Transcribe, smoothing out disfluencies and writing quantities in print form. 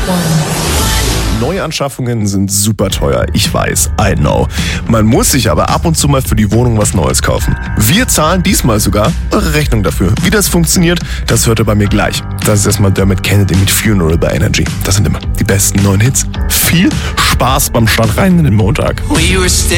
Neuanschaffungen sind super teuer, ich weiß, I know. Man muss sich aber ab und zu mal für die Wohnung was Neues kaufen. Wir zahlen diesmal sogar eure Rechnung dafür. Wie das funktioniert, das hört ihr bei mir gleich. Das ist erstmal Dermot Kennedy mit Funeral bei Energy. Das sind immer die besten neuen Hits. Viel Spaß beim Start rein in den Montag.